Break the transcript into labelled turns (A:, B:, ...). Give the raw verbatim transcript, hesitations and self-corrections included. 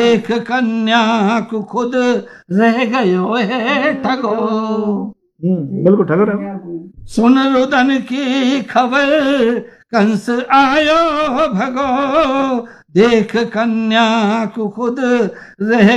A: देख कन्या को खुद रह गयो है ठगो।
B: बिल्कुल ठग रहे हो।
A: सुन रुदन की खबर कंस आयो भगो, देख कन्या को खुद रह